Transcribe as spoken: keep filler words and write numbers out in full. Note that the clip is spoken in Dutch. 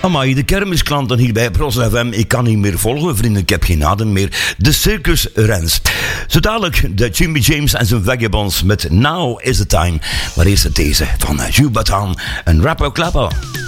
Amai, de kermisklanten hier bij Pros F M. Ik kan niet meer volgen, vrienden. Ik heb geen adem meer. De Circus Rens. Zo dadelijk de Jimmy James en zijn Vagabonds met Now is the Time. Maar eerst het deze van Jules Bataan en Rapper Clapper.